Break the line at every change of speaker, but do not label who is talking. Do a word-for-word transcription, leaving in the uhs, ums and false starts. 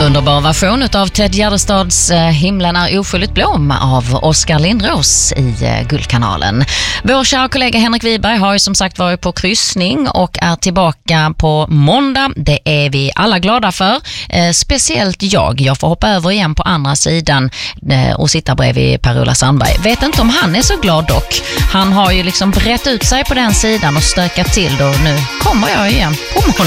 Underbar version av Ted Gärdestads Himlen är oskyldigt blå av Oskar Lindros i Guldkanalen. Vår kära kollega Henrik Wiberg har ju som sagt varit på kryssning och är tillbaka på måndag. Det är vi alla glada för. Eh, speciellt jag. Jag får hoppa över igen på andra sidan eh, och sitta bredvid Per-Ola Sandberg. Vet inte om han är så glad dock. Han har ju liksom brett ut sig på den sidan och stökat till då. Nu kommer jag igen på måndag.